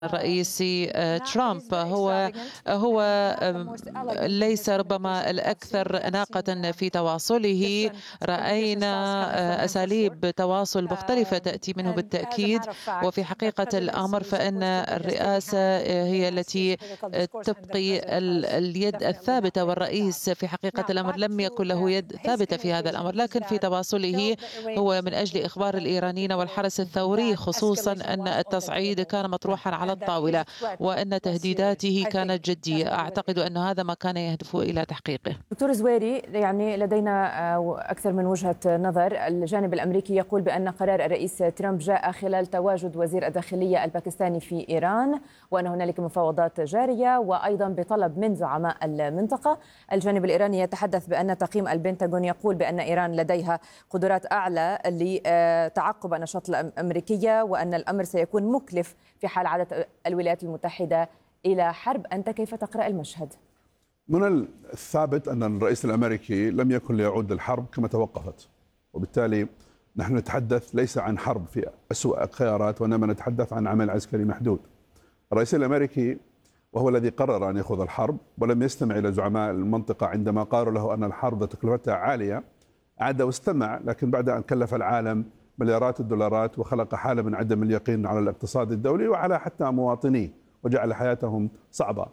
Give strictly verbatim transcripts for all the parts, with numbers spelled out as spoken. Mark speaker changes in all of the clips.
Speaker 1: الرئيسي ترامب هو هو ليس ربما الأكثر أناقة في تواصله. رأينا أساليب تواصل مختلفة تأتي منه بالتأكيد، وفي حقيقة الأمر فإن الرئاسة هي التي تبقي اليد الثابتة، والرئيس في حقيقة الأمر لم يكن له يد ثابتة في هذا الأمر، لكن في تواصله هو من أجل إخبار الإيرانيين والحرس الثوري خصوصا أن التصعيد كان مطروحا على الطاولة وأن تهديداته كانت جدية. أعتقد أن هذا ما كان يهدف إلى تحقيقه.
Speaker 2: دكتور زويري، يعني لدينا أكثر من وجهة نظر. الجانب الأمريكي يقول بأن قرار الرئيس ترامب جاء خلال تواجد وزير الداخلية الباكستاني في إيران، وأن هنالك مفاوضات جارية، وأيضا بطلب من زعماء المنطقة. الجانب الإيراني يتحدث بأن تقييم البنتاغون يقول بأن إيران لديها قدرات أعلى لتعقب النشاط الأمريكية، وأن الأمر سيكون مكلف في حال عادت الولايات المتحدة إلى حرب. أنت كيف تقرأ المشهد؟
Speaker 3: من الثابت أن الرئيس الأمريكي لم يكن ليعود للحرب كما توقفت، وبالتالي نحن نتحدث ليس عن حرب في أسوأ الخيارات، وإنما نتحدث عن عمل عسكري محدود. الرئيس الأمريكي وهو الذي قرر أن يخوض الحرب ولم يستمع إلى زعماء المنطقة عندما قالوا له أن الحرب تكلفتها عالية، عاد واستمع، لكن بعد أن كلف العالم مليارات الدولارات وخلق حالة من عدم اليقين على الاقتصاد الدولي وعلى حتى مواطنيه وجعل حياتهم صعبة.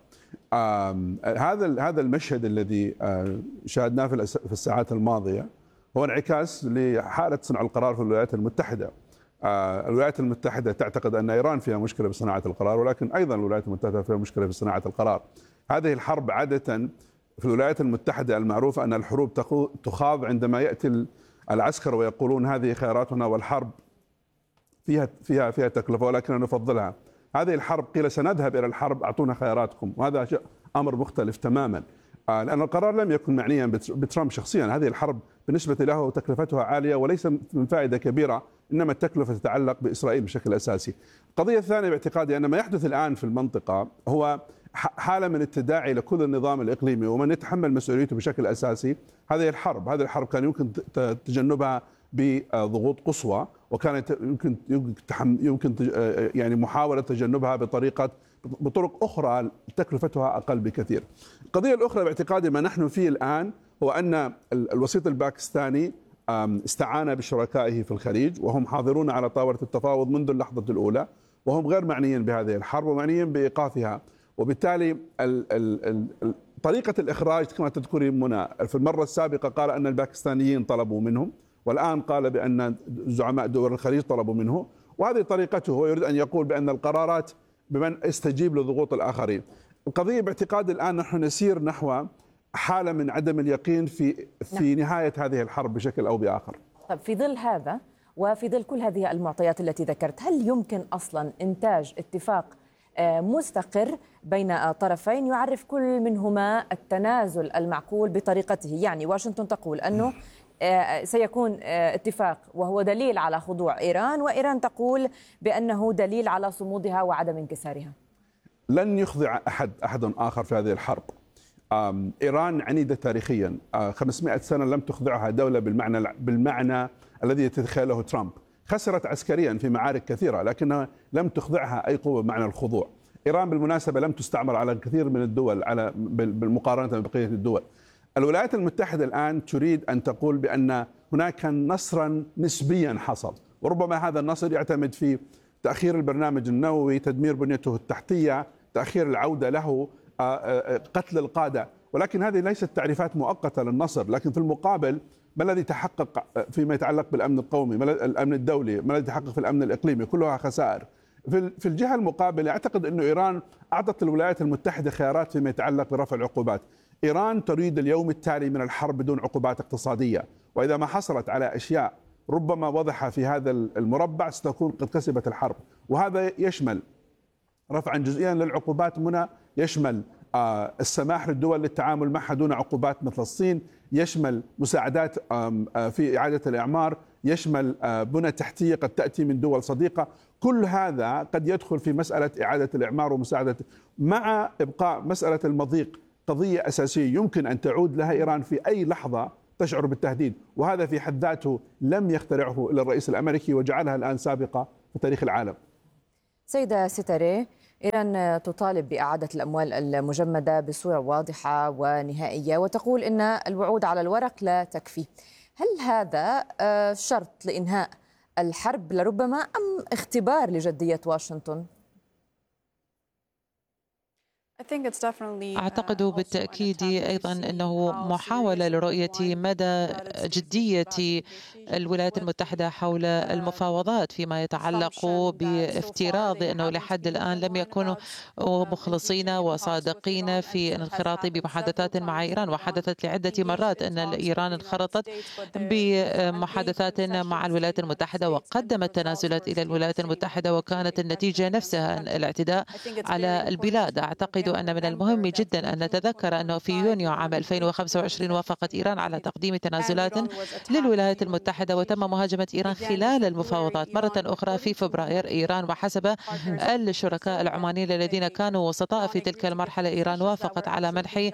Speaker 3: هذا هذا المشهد الذي شاهدناه في الساعات الماضية هو انعكاس لحالة صنع القرار في الولايات المتحدة. الولايات المتحدة تعتقد أن إيران فيها مشكلة بصناعة القرار، ولكن أيضا الولايات المتحدة فيها مشكلة في صناعة القرار. هذه الحرب عادة في الولايات المتحدة المعروف أن الحروب تخاض عندما يأتي العسكر ويقولون هذه خياراتنا، والحرب فيها فيها فيها تكلفة ولكن نفضلها. هذه الحرب قيل سنذهب إلى الحرب، أعطونا خياراتكم، وهذا أمر مختلف تماما، لأن القرار لم يكن معنيا بترامب شخصيا. هذه الحرب بالنسبة له تكلفتها عالية وليس من فائدة كبيرة، إنما التكلفة تتعلق بإسرائيل بشكل أساسي. القضية الثانية باعتقادي أن ما يحدث الآن في المنطقة هو حالة من التداعي لكل النظام الإقليمي، ومن يتحمل مسؤوليته بشكل أساسي هذه الحرب. هذه الحرب كان يمكن تجنبها بضغوط قصوى، وكانت يمكن يمكن يعني محاولة تجنبها بطريقة بطرق أخرى تكلفتها أقل بكثير. القضية الأخرى باعتقادي ما نحن فيه الآن هو أن الوسيط الباكستاني استعان بشركائه في الخليج، وهم حاضرون على طاولة التفاوض منذ اللحظة الأولى، وهم غير معنيين بهذه الحرب ومعنيين بإيقافها. وبالتالي ال ال ال طريقة الإخراج كما تذكرين منى، في المرة السابقة قال أن الباكستانيين طلبوا منهم، والآن قال بأن زعماء دول الخليج طلبوا منه، وهذه طريقته. هو يريد أن يقول بأن القرارات بمن يستجيب لضغوط الآخرين. القضية باعتقاد الآن نحن نسير نحو حالة من عدم اليقين في في نهاية هذه الحرب بشكل أو بآخر.
Speaker 2: طيب، في ظل هذا وفي ظل كل هذه المعطيات التي ذكرت، هل يمكن أصلا إنتاج اتفاق مستقر بين طرفين يعرف كل منهما التنازل المعقول بطريقته؟ يعني واشنطن تقول أنه سيكون اتفاق وهو دليل على خضوع إيران، وإيران تقول بأنه دليل على صمودها وعدم انكسارها.
Speaker 3: لن يخضع أحد أحد آخر في هذه الحرب. إيران عنيدة تاريخيا، خمسمائة سنة لم تخضعها دولة بالمعنى بالمعنى الذي يتخيله ترامب. خسرت عسكريا في معارك كثيرة لكنها لم تخضعها أي قوة بمعنى الخضوع. إيران بالمناسبة لم تستعمر على الكثير من الدول على بالمقارنة ببقية الدول. الولايات المتحدة الآن تريد أن تقول بأن هناك نصرا نسبيا حصل، وربما هذا النصر يعتمد في تأخير البرنامج النووي، تدمير بنيته التحتية، تأخير العودة له، قتل القادة، ولكن هذه ليست تعريفات مؤقتة للنصر. لكن في المقابل ما الذي تحقق فيما يتعلق بالأمن القومي، الأمن الدولي، ما الذي تحقق في الأمن الإقليمي، كلها خسائر. في الجهة المقابلة أعتقد أن إيران أعطت الولايات المتحدة خيارات فيما يتعلق برفع العقوبات. إيران تريد اليوم التالي من الحرب بدون عقوبات اقتصادية، وإذا ما حصلت على أشياء ربما واضحة في هذا المربع ستكون قد كسبت الحرب. وهذا يشمل رفعا جزئيا للعقوبات منى، يشمل السماح للدول للتعامل معها دون عقوبات مثل الصين، يشمل مساعدات في إعادة الإعمار، يشمل بنى تحتية قد تأتي من دول صديقة. كل هذا قد يدخل في مسألة إعادة الإعمار ومساعدة، مع إبقاء مسألة المضيق قضية أساسية يمكن أن تعود لها إيران في أي لحظة تشعر بالتهديد، وهذا في حد ذاته لم يخترعه إلا الرئيس الأمريكي وجعلها الآن سابقة في تاريخ العالم.
Speaker 2: سيدة ستاري، إيران تطالب بإعادة الأموال المجمدة بصورة واضحة ونهائية، وتقول إن الوعود على الورق لا تكفي. هل هذا شرط لإنهاء الحرب لربما أم اختبار لجدية واشنطن؟
Speaker 1: أعتقد بالتأكيد أيضا أنه محاولة لرؤية مدى جدية الولايات المتحدة حول المفاوضات فيما يتعلق بافتراض أنه لحد الآن لم يكونوا مخلصين وصادقين في الانخراط بمحادثات مع إيران. وحدثت لعدة مرات أن إيران انخرطت بمحادثات مع الولايات المتحدة وقدمت تنازلات إلى الولايات المتحدة، وكانت النتيجة نفسها الاعتداء على البلاد. أعتقد أن من المهم جدا أن نتذكر أنه في يونيو عام ألفين وخمسة وعشرين وافقت إيران على تقديم تنازلات للولايات المتحدة، وتم مهاجمة إيران خلال المفاوضات مرة أخرى في فبراير. إيران وحسب الشركاء العمانيين الذين كانوا وسطاء في تلك المرحلة، إيران وافقت على منح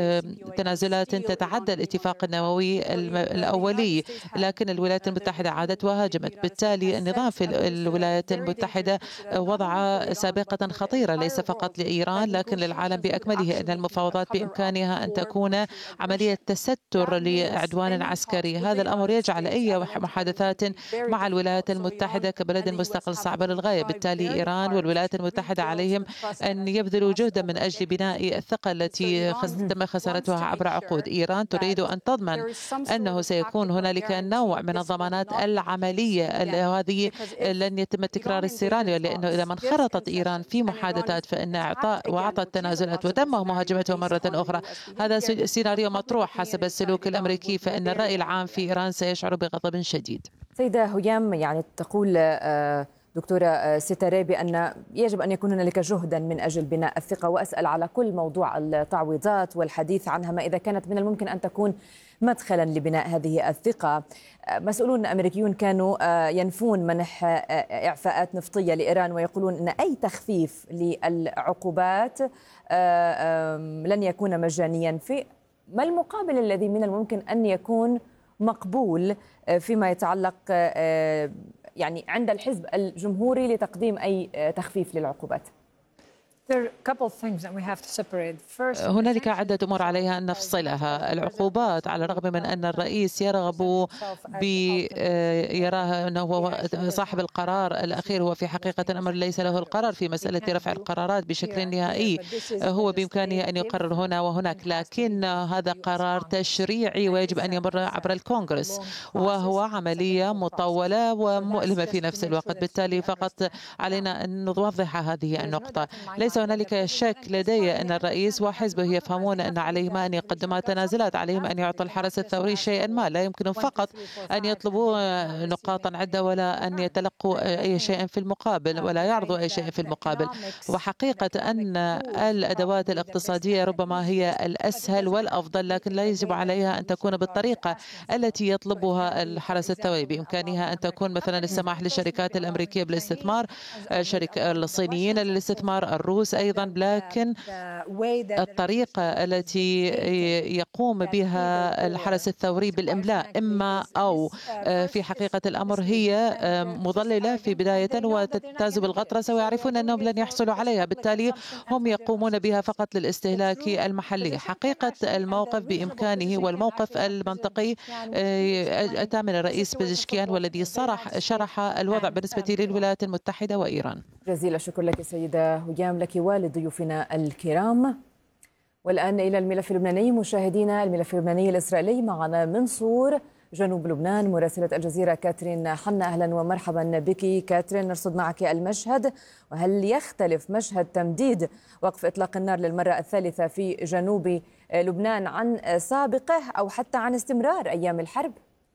Speaker 1: تنازلات تتعدى الاتفاق النووي الأولي، لكن الولايات المتحدة عادت وهاجمت. بالتالي النظام في الولايات المتحدة وضع سابقة خطيرة ليس فقط لإيران لكن للعالم بأكمله، أن المفاوضات بإمكانها أن تكون عملية تستر لعدوان عسكري. هذا الأمر يجعل أي محادثات مع الولايات المتحدة كبلد مستقل صعبة للغاية. بالتالي إيران والولايات المتحدة عليهم أن يبذلوا جهدا من أجل بناء الثقة التي تم خسارتها عبر عقود. إيران تريد أن تضمن أنه سيكون هنالك نوع من الضمانات العملية، هذه لن يتم تكرار السيناريو، لأنه إذا ما انخرطت إيران في محادثات فإن إعطاء وأعطت تنازلات وتم مهاجمته مرة أخرى، هذا سيناريو مطروح حسب السلوك الأمريكي، فإن الرأي العام في إيران سيشعر بغضب شديد.
Speaker 2: سيدة هيام، يعني تقول دكتورة ستاري بأن يجب أن يكون هنالك جهدا من أجل بناء الثقة، وأسأل على كل موضوع التعويضات والحديث عنها ما إذا كانت من الممكن أن تكون مدخلا لبناء هذه الثقة. مسؤولون أمريكيون كانوا ينفون منح إعفاءات نفطية لإيران ويقولون أن أي تخفيف للعقوبات لن يكون مجانيا. في ما المقابل الذي من الممكن أن يكون مقبول فيما يتعلق يعني عند الحزب الجمهوري لتقديم أي تخفيف للعقوبات؟
Speaker 1: هنالك عدة أمور عليها أن نفصلها. العقوبات، على الرغم من أن الرئيس يرغب يراها أنه هو صاحب القرار الأخير، هو في حقيقة الأمر ليس له القرار في مسألة رفع القرارات بشكل نهائي، هو بإمكانه أن يقرر هنا وهناك، لكن هذا قرار تشريعي ويجب أن يمر عبر الكونغرس، وهو عملية مطولة ومؤلمة في نفس الوقت. بالتالي فقط علينا أن نوضح هذه النقطة. ليس هنالك شك لدي أن الرئيس وحزبه يفهمون أن عليهما أن يقدما تنازلات، عليهم أن يعطوا الحرس الثوري شيئا ما، لا يمكن فقط أن يطلبوا نقاطا عدة ولا أن يتلقوا أي شيء في المقابل ولا يعرضوا أي شيء في المقابل. وحقيقة أن الأدوات الاقتصادية ربما هي الأسهل والأفضل، لكن لا يجب عليها أن تكون بالطريقة التي يطلبها الحرس الثوري. بإمكانها أن تكون مثلا السماح للشركات الأمريكية بالاستثمار، شركة الصينيين للاستثمار، الروس أيضا، لكن الطريقة التي يقوم بها الحرس الثوري بالإملاء إما أو في حقيقة الأمر هي مضللة في بداية وتجتاز بالغطرسة ويعرفون أنهم لن يحصلوا عليها، بالتالي هم يقومون بها فقط للاستهلاك المحلي. حقيقة الموقف بإمكانه والموقف المنطقي أتى من الرئيس بزشكيان والذي صرح شرح الوضع بالنسبة للولايات المتحدة وإيران.
Speaker 2: جزيل الشكر لك سيدة هيام، لك والد ضيوفنا الكرام. والآن إلى الملف اللبناني مشاهدينا. الملف اللبناني الإسرائيلي معنا من صور جنوب لبنان مراسلة الجزيرة كاترين حنا. أهلا ومرحبا بك كاترين، نرصد معك المشهد. وهل يختلف مشهد تمديد وقف إطلاق النار للمرة الثالثة في جنوب لبنان عن سابقه أو حتى عن استمرار أيام الحرب؟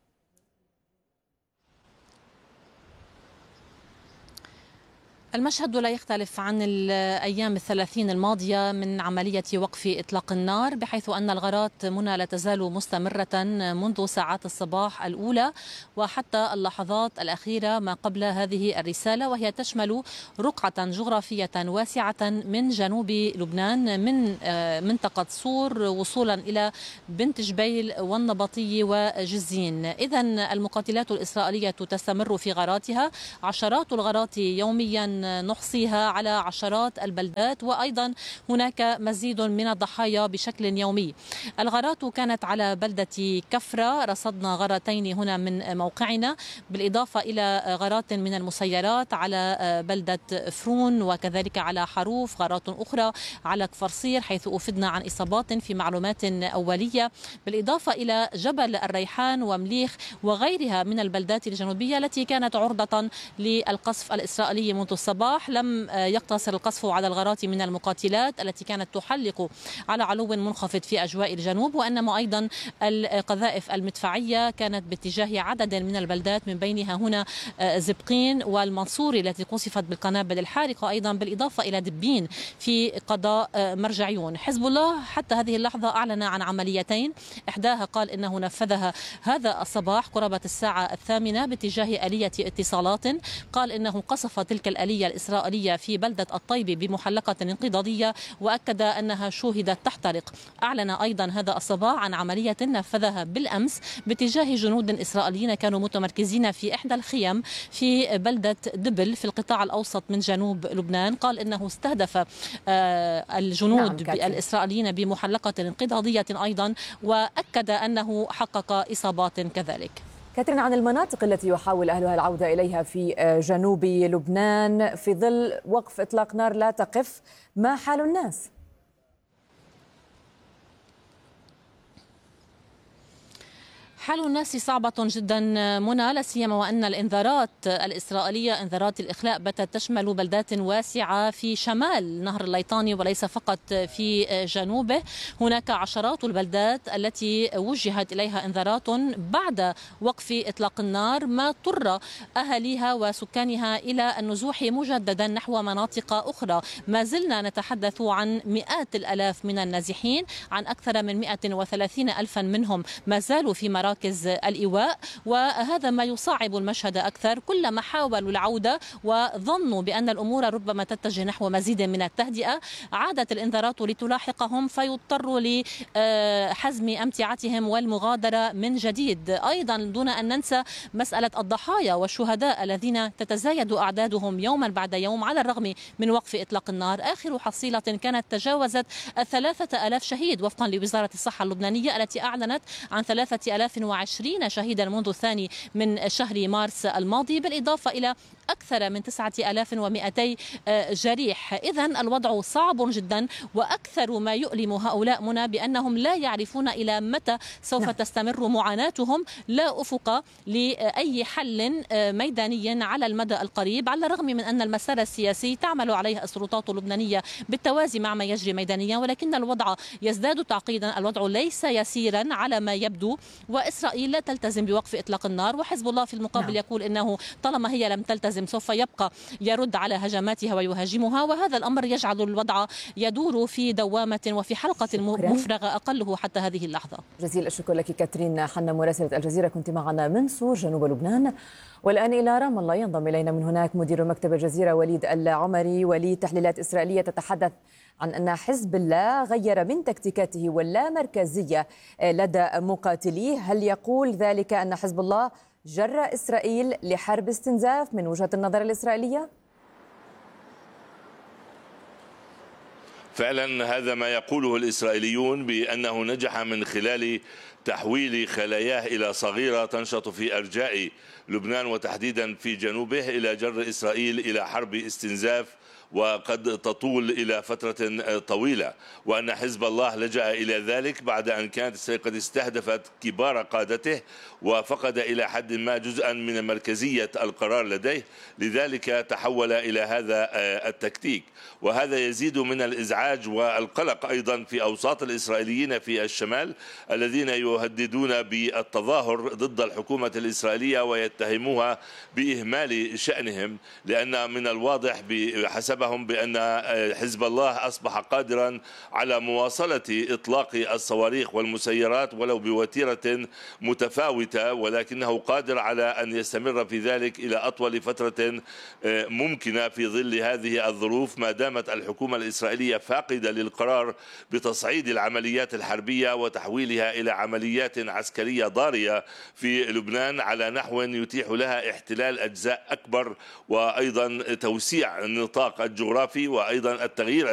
Speaker 4: المشهد لا يختلف عن الأيام الثلاثين الماضية من عملية وقف إطلاق النار، بحيث أن الغارات منى لا تزال مستمرة منذ ساعات الصباح الأولى وحتى اللحظات الأخيرة ما قبل هذه الرسالة، وهي تشمل رقعة جغرافية واسعة من جنوب لبنان، من منطقة صور وصولا إلى بنت جبيل والنبطي وجزين. إذن المقاتلات الإسرائيلية تستمر في غاراتها، عشرات الغارات يوميا نحصيها على عشرات البلدات، وأيضا هناك مزيد من الضحايا بشكل يومي. الغارات كانت على بلدة كفرة، رصدنا غارتين هنا من موقعنا، بالإضافة إلى غارات من المسيرات على بلدة فرون، وكذلك على حروف، غارات أخرى على كفرصير، حيث أفدنا عن إصابات في معلومات أولية، بالإضافة إلى جبل الريحان ومليخ وغيرها من البلدات الجنوبية التي كانت عرضة للقصف الإسرائيلي منذ الصباح. لم يقتصر القصف على الغارات من المقاتلات التي كانت تحلق على علو منخفض في أجواء الجنوب، وإنما أيضا القذائف المدفعية كانت باتجاه عدد من البلدات، من بينها هنا زبقين والمنصوري التي قصفت بالقنابل الحارقة أيضا، بالإضافة إلى دبين في قضاء مرجعيون. حزب الله حتى هذه اللحظة أعلن عن عمليتين، إحداها قال إنه نفذها هذا الصباح قرابة الساعة الثامنة باتجاه آلية اتصالات، قال إنه قصف تلك الآلية الإسرائيلية في بلدة الطيب بمحلقة انقضاضية، وأكد أنها شوهدت تحترق. أعلن أيضا هذا الصباح عن عملية نفذها بالأمس باتجاه جنود إسرائيليين كانوا متمركزين في إحدى الخيم في بلدة دبل في القطاع الأوسط من جنوب لبنان. قال إنه استهدف الجنود نعم الإسرائيليين بمحلقة انقضاضية أيضا، وأكد أنه حقق إصابات كذلك.
Speaker 2: كاترين، عن المناطق التي يحاول أهلها العودة إليها في جنوب لبنان في ظل وقف إطلاق نار لا تقف، ما حال الناس؟
Speaker 4: حال الناس صعبة جدا منى، لا سيما وأن الإنذارات الإسرائيلية، إنذارات الإخلاء، باتت تشمل بلدات واسعة في شمال نهر الليطاني وليس فقط في جنوبه. هناك عشرات البلدات التي وجهت إليها إنذارات بعد وقف إطلاق النار، ما اضطر أهاليها وسكانها إلى النزوح مجددا نحو مناطق أخرى. ما زلنا نتحدث عن مئات الآلاف من النازحين، عن أكثر من مئة وثلاثين ألفا منهم ما زالوا في مراكز مراكز الإيواء، وهذا ما يصعب المشهد أكثر. كلما حاولوا العودة وظنوا بأن الأمور ربما تتجه نحو مزيد من التهدئة، عادت الإنذارات لتلاحقهم فيضطروا لحزم أمتعتهم والمغادرة من جديد. أيضا دون أن ننسى مسألة الضحايا والشهداء الذين تتزايد أعدادهم يوما بعد يوم على الرغم من وقف إطلاق النار. آخر حصيلة كانت تجاوزت الثلاثة آلاف شهيد وفقا لوزارة الصحة اللبنانية التي أعلنت عن ثلاثة آلاف وعشرين شهيدا منذ الثاني من شهر مارس الماضي، بالإضافة إلى أكثر من تسعة آلاف ومئتي جريح. إذن الوضع صعب جدا، وأكثر ما يؤلم هؤلاء منى بأنهم لا يعرفون إلى متى سوف تستمر معاناتهم، لا أفق لأي حل ميداني على المدى القريب، على الرغم من أن المسار السياسي تعمل عليه السلطات اللبنانية بالتوازي مع ما يجري ميدانيا، ولكن الوضع يزداد تعقيدا، الوضع ليس يسيرا على ما يبدو، وإسرائيل لا تلتزم بوقف إطلاق النار، وحزب الله في المقابل نعم. يقول إنه طالما هي لم تلتزم سوف يبقى يرد على هجماتها ويهاجمها، وهذا الأمر يجعل الوضع يدور في دوامة وفي حلقة مفرغة أقله حتى هذه اللحظة.
Speaker 2: جزيل الشكر لك كاترين حنا، مراسلة الجزيرة، كنت معنا من سور جنوب لبنان. والآن إلى رام الله، ينضم إلينا من هناك مدير مكتب الجزيرة وليد العمري. وليد، تحليلات إسرائيلية تتحدث عن أن حزب الله غير من تكتيكاته واللامركزية لدى مقاتليه، هل يقول ذلك أن حزب الله جر إسرائيل لحرب استنزاف من وجهة النظر الإسرائيلية؟
Speaker 5: فعلا هذا ما يقوله الإسرائيليون، بأنه نجح من خلال تحويل خلاياه إلى صغيرة تنشط في أرجاء لبنان وتحديدا في جنوبه إلى جر إسرائيل إلى حرب استنزاف وقد تطول إلى فترة طويلة، وأن حزب الله لجأ إلى ذلك بعد أن كانت قد استهدفت كبار قادته وفقد إلى حد ما جزءا من مركزية القرار لديه، لذلك تحول إلى هذا التكتيك. وهذا يزيد من الإزعاج والقلق أيضا في أوساط الإسرائيليين في الشمال الذين يهددون بالتظاهر ضد الحكومة الإسرائيلية ويتهموها بإهمال شأنهم، لأن من الواضح بحسب خطابهم بأن حزب الله أصبح قادرا على مواصلة إطلاق الصواريخ والمسيرات ولو بوتيرة متفاوتة، ولكنه قادر على أن يستمر في ذلك إلى أطول فترة ممكنة في ظل هذه الظروف، ما دامت الحكومة الإسرائيلية فاقدة للقرار بتصعيد العمليات الحربية وتحويلها إلى عمليات عسكرية ضارية في لبنان على نحو يتيح لها احتلال أجزاء أكبر، وأيضا توسيع النطاق الجغرافي، وأيضا التغيير